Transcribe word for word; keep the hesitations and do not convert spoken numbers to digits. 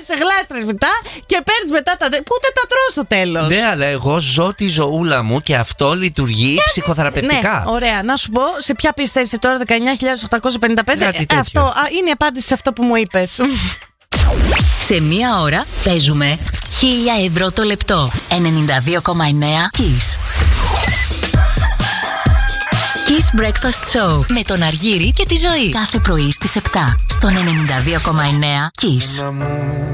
σε γλάστρες μετά και παίρνεις μετά τα. Που ούτε τα τρως στο τέλος. Ναι, αλλά εγώ ζω τη ζωούλα μου και αυτό λειτουργεί yeah, ψυχοθεραπευτικά. Ναι, ωραία. Να σου πω, σε ποια πίστα είσαι τώρα, δεκαεννιά χιλιάδες οκτακόσια πενήντα πέντε. Ε, αυτό α, είναι η απάντηση σε αυτό που μου είπες. Σε μία ώρα παίζουμε χίλια ευρώ το λεπτό. ενενήντα δύο κόμμα εννέα Kiss. Kiss Breakfast Show με τον Αργύρη και τη Ζωή. Κάθε πρωί στις επτά στον ενενήντα δύο κόμμα εννέα Kiss.